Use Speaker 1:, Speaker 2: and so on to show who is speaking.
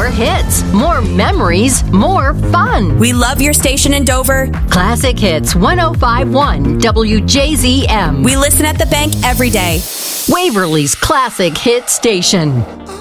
Speaker 1: More hits, more memories, more fun.
Speaker 2: We love your station in Dover.
Speaker 1: Classic Hits 105.1 WJZM.
Speaker 2: We listen at the bank every day.
Speaker 1: Waverly's Classic Hit Station.